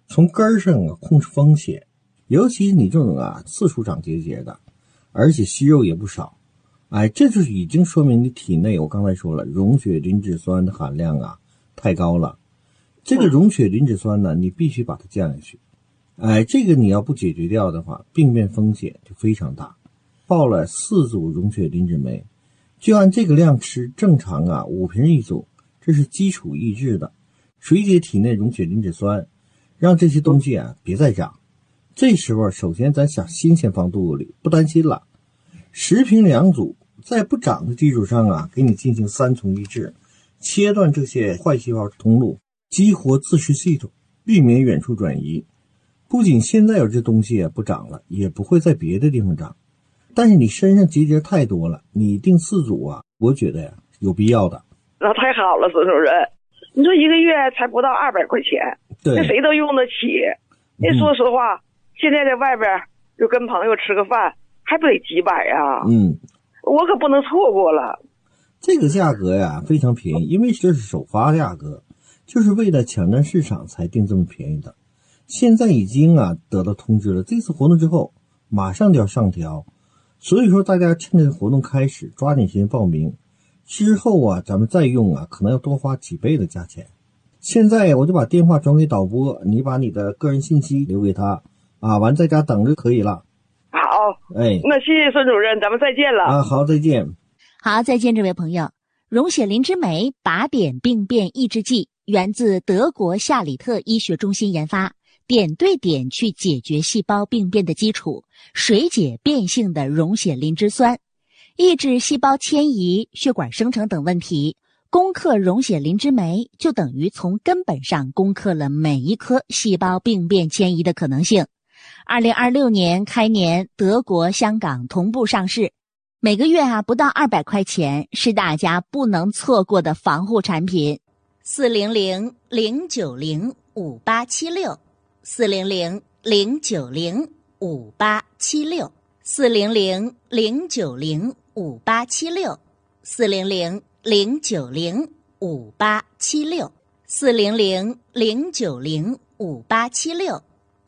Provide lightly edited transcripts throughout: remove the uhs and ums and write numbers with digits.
从根儿上控制风险。尤其是你这种四处长结节的，而且息肉也不少，这就是已经说明你体内，我刚才说了，溶血磷脂酸的含量太高了。这个溶血磷脂酸呢，你必须把它降下去。这个你要不解决掉的话，病变风险就非常大。报了4组溶血磷脂酶，就按这个量吃，正常5瓶一组，这是基础抑制的，水解体内溶血磷脂酸，让这些东西别再长。这时候首先咱想新鲜放肚子里，不担心了。10瓶2组，在不长的基础上给你进行3重抑制，切断这些坏细胞通路，激活自噬系统，避免远处转移。不仅现在有这东西不长了，也不会在别的地方长。但是你身上结节太多了，你定4组我觉得有必要的。 那太好了，孙主任，你说一个月才不到200块钱， 对， 那谁都用得起。那说实话，现在在外边就跟朋友吃个饭，还不得几百啊？我可不能错过了。 这个价格非常便宜，因为这是首发价格，就是为了抢占市场才定这么便宜的。现在已经得到通知了，这次活动之后马上就要上调，所以说大家趁着活动开始抓紧时间报名，之后咱们再用可能要多花几倍的价钱。现在我就把电话转给导播，你把你的个人信息留给他完在家等着可以了。 好，那谢谢孙主任，咱们再见了。 好，再见。 好，再见，这位朋友。溶血磷脂酶靶点病变抑制剂源自德国夏里特医学中心研发，点对点去解决细胞病变的基础，水解变性的溶血磷脂酸，抑制细胞迁移、血管生成等问题。攻克溶血磷脂酶，就等于从根本上攻克了每一颗细胞病变迁移的可能性。2026年开年，德国、香港同步上市，每个月不到200块钱，是大家不能错过的防护产品。400-090-5876 400-090-5876 400-090-5876 400-090-5876 400-090-5876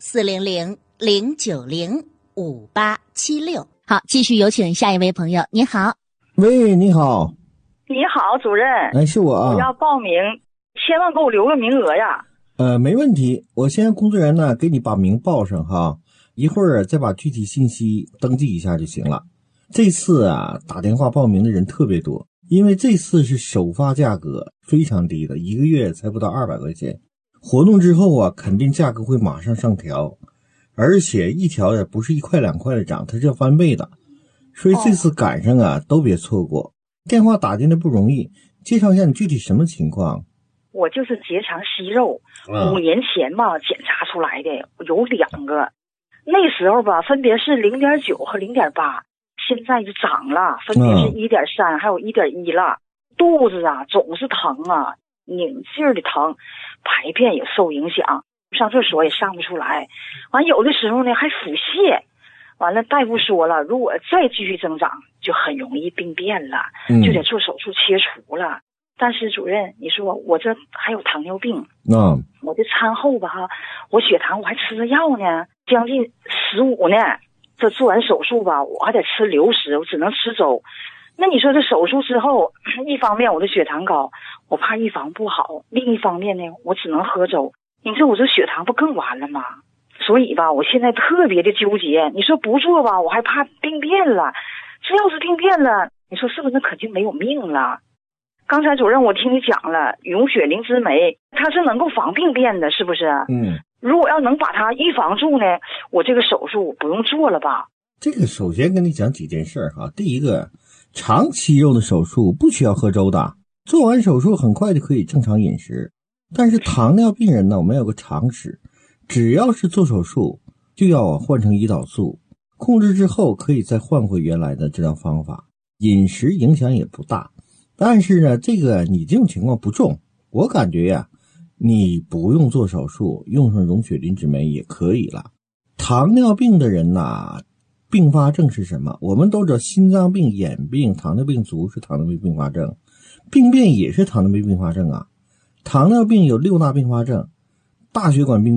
400-090-5876。好，继续有请下一位朋友。你好。 喂，你好。 你好，主任。 是我我要报名，千万给我留个名额呀。 没问题，我先让工作人员给你把名报上哈，一会儿再把具体信息登记一下就行了。这次打电话报名的人特别多，因为这次是首发价格，非常低的，一个月才不到200块钱。活动之后肯定价格会马上上调，而且一调也不是1块2块的涨，它是要翻倍的。所以这次赶上都别错过。电话打进来不容易，介绍一下你具体什么情况？ 我就是结肠息肉，5年前检查出来的，有2个，那时候分别是0.9和0.8，现在就涨了，分别是1.3还有1.1了。肚子总是疼拧劲儿的疼，排便也受影响，上厕所也上不出来，完有的时候呢还腹泻。完了大夫说了，如果再继续增长就很容易病变了，就得做手术切除了。但是主任，你说我这还有糖尿病，我这餐后我血糖我还吃着药呢，将近15呢。这做完手术我还得吃流食，我只能吃粥。那你说这手术之后，一方面我的血糖高，我怕预防不好，另一方面呢我只能喝粥，你说我这血糖不更完了吗？所以我现在特别的纠结。你说不做我还怕病变了，这要是病变了，你说是不是那肯定没有命了？刚才主任我听你讲了，溶血磷脂酶它是能够防病变的，是不是？如果要能把它预防住呢，我这个手术不用做了吧？ 这个首先跟你讲几件事第一个，长期肉的手术不需要喝粥的，做完手术很快就可以正常饮食。但是糖尿病人呢，我们有个常识，只要是做手术就要换成胰岛素，控制之后可以再换回原来的治疗方法，饮食影响也不大。但是呢，这个你这种情况不重，我感觉你不用做手术，用上溶血磷脂酶也可以了。糖尿病的人并发症是什么？我们都知道心脏病、眼病、糖尿病足是糖尿病并发症，病变也是糖尿病并发症糖尿病有6大并发症，大血管病